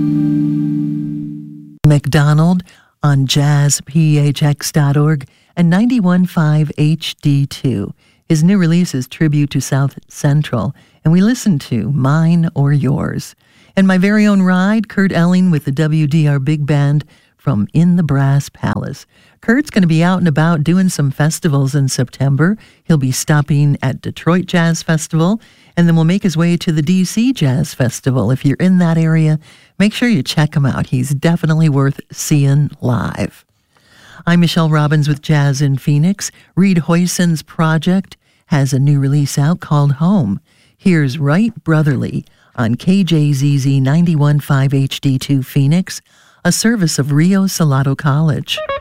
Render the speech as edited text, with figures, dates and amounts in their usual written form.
McDonald on jazzphx.org and 91.5 HD2. His new release is Tribute to South Central, and we listen to Mine or Yours. And my very own ride, Kurt Elling with the WDR Big Band from In the Brass Palace. Kurt's going to be out and about doing some festivals in September. He'll be stopping at Detroit Jazz Festival, and then will make his way to the DC Jazz Festival. If you're in that area, make sure you check him out. He's definitely worth seeing live. I'm Michelle Robbins with Jazz in Phoenix. Reed Hoyson's project has a new release out called Home. Here's Right Brotherly on KJZZ 91.5 HD2 Phoenix, a service of Rio Salado College.